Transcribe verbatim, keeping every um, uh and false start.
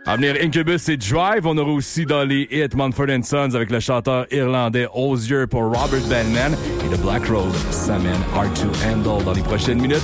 À venir, Incubus et Drive. On aura aussi dans les hits Mumford and Sons avec le chanteur irlandais Osier pour Robert Bandman et The Black Road, Saman Hard to Handle dans les prochaines minutes.